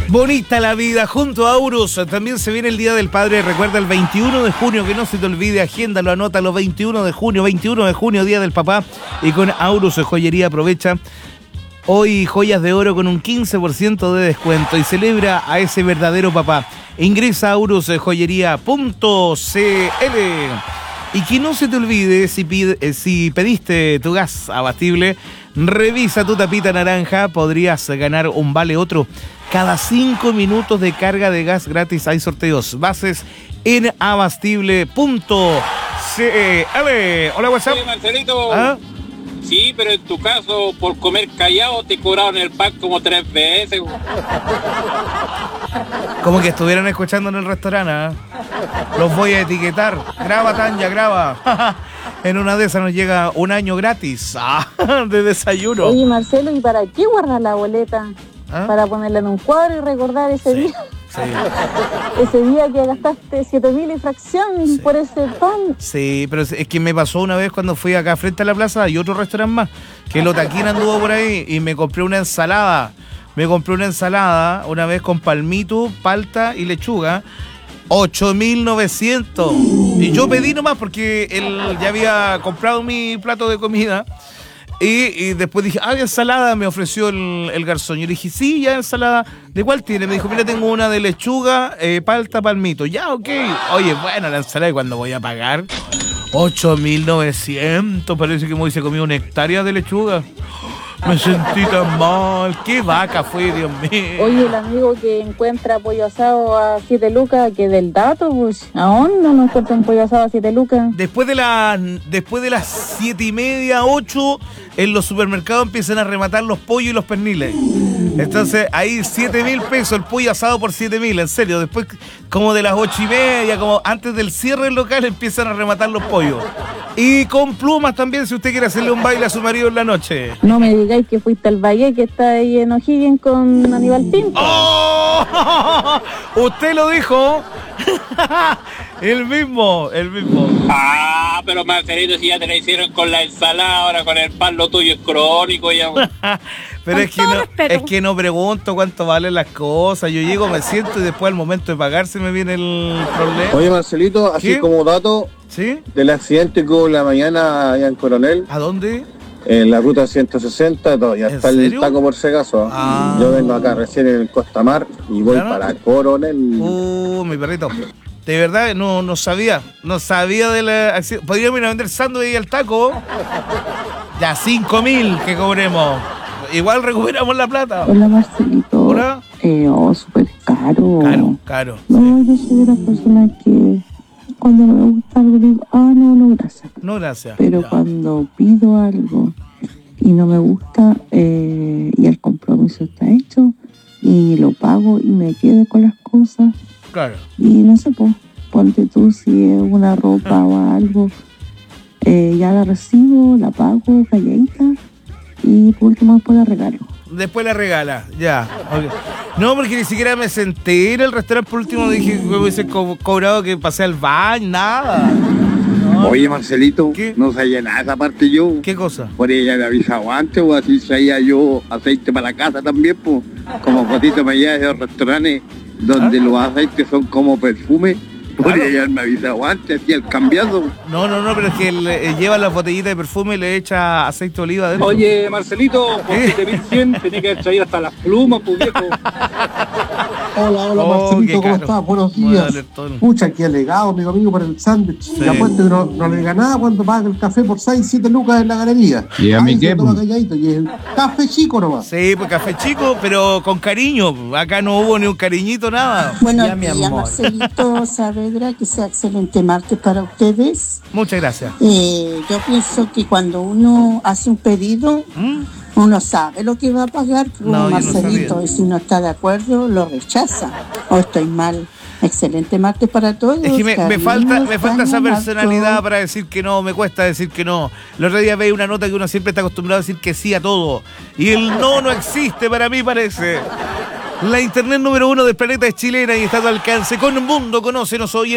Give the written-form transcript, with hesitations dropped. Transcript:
Bonita la vida junto a Aurus. También se viene el Día del Padre. Recuerda el 21 de junio, que no se te olvide, agéndalo, anótalo, 21 de junio, Día del Papá. Y con Aurus Joyería aprovecha hoy joyas de oro con un 15% de descuento y celebra a ese verdadero papá. Ingresa a aurusjoyería.cl. Y que no se te olvide, si pediste tu gas abatible, revisa tu tapita naranja, podrías ganar un vale otro. Cada 5 minutos de carga de gas gratis hay sorteos. Bases en abastible.cl. Hola, WhatsApp. Oye, Marcelito. ¿Ah? Sí, pero en tu caso, por comer callado, te cobraron el pack como 3 veces. Como que estuvieran escuchando en el restaurante, ¿eh? Los voy a etiquetar. Graba, Tanya, graba. En una de esas nos llega un año gratis de desayuno. Oye, Marcelo, ¿y para qué guardar la boleta? ¿Ah? Para ponerla en un cuadro y recordar ese día. Sí. Ese día que gastaste 7.000 y fracción por ese pan. Sí, pero es que me pasó una vez cuando fui acá frente a la plaza y otro restaurante más, que el Otaquín anduvo por ahí y me compré una ensalada. Una vez con palmito, palta y lechuga. 8.900. Y yo pedí nomás porque él ya había comprado mi plato de comida. Y después dije, ensalada, me ofreció el garzón. Yo le dije, sí, ya ensalada. ¿De cuál tiene? Me dijo, mira, tengo una de lechuga, palta, palmito. Ya, ok. Oye, bueno, la ensalada, ¿y cuándo voy a pagar? 8.900. Parece que me hubiese comido una hectárea de lechuga. Me sentí tan mal. ¿Qué vaca fue, Dios mío? Oye, el amigo que encuentra pollo asado a 7 lucas, que del dato, pues, ¿a dónde no encuentra un pollo asado a 7 lucas? Después de las 7:30, 8, en los supermercados empiezan a rematar los pollos y los perniles. Entonces, ahí 7.000 pesos el pollo asado por 7.000, en serio. Después, como de las 8:30, como antes del cierre del local, empiezan a rematar los pollos. Y con plumas también, si usted quiere hacerle un baile a su marido en la noche. No me digáis que fuiste al Valle, que está ahí en O'Higgins con Aníbal Pinto. ¡Oh! Usted lo dijo. El mismo. Ah, pero Marcelito, si ya te la hicieron con la ensalada, ahora con el pan, lo tuyo es crónico ya. Pero es que no pregunto cuánto valen las cosas. Yo llego, me siento y después al momento de pagar se me viene el problema. Oye, Marcelito, así ¿Qué? como dato ¿Sí? del accidente que hubo en la mañana allá en Coronel, ¿A dónde? en la ruta 160, todavía ¿En está serio? el taco por si acaso. Ah. Yo vengo acá recién en el Costa Mar y voy ¿Claro? para Coronel. Mi perrito. De verdad, no sabía de la accidente. Podríamos ir a vender sándwich al taco. Ya, 5.000 que cobremos. Igual recuperamos la plata. Hola, Marcelito. Hola. Súper caro. Caro. No, yo soy de las personas que cuando no me gusta algo digo, no, gracias. No, gracias. Pero Ya. cuando pido algo y no me gusta y el compromiso está hecho y lo pago y me quedo con las cosas Claro. y no sé, pues, ponte tú si es una ropa o algo, ya la recibo, la pago, calladita y por último después la regalo. Después la regala, ya. Okay. No, porque ni siquiera me senté en el restaurante. Por último dije que me hubiese cobrado que pasé al baño, nada. No. Oye, Marcelito, ¿Qué? no sabía nada de esa parte yo. ¿Qué cosa? Por ella me avisaba antes, o así traía yo aceite para la casa también, pues. Como cosito me lleva de los restaurantes donde los aceites son como perfume. Por Claro. ella me avisaba antes, hacía el cambiado. No, pero es que él lleva la botellita de perfume y le echa aceite de oliva dentro. Oye, Marcelito, por 7.100 tenía que haber traído hasta las plumas, pues viejo. Hola, Oh, Marcelito, qué ¿cómo caro. estás? Buenos Bueno, días. alertón. Pucha, aquí alegado, amigo, por el sándwich. Sí. Y apuesto que no le ganaba cuando paga el café por 6, 7 lucas en la galería. ¿Y a mí Ahí qué, se toma po? calladito, y el café chico nomás. Sí, pues café chico, pero con cariño. Acá no hubo ni un cariñito, nada. Buenos Ya, mi días, amor. Marcelito Saavedra, que sea excelente martes para ustedes. Muchas gracias. Yo pienso que cuando uno hace un pedido, uno sabe lo que va a pagar, como No, yo no Marcelito, sabía. y si no está de acuerdo, lo rechaza. O estoy mal. Excelente martes para todos. Es que me falta esa Cariños, personalidad Marco. para decir que no, me cuesta decir que no. El otro día veía una nota que uno siempre está acostumbrado a decir que sí a todo. Y el no existe para mí, parece. La internet número 1 del planeta es chilena y está a tu alcance. Con Mundo Conócenos hoy.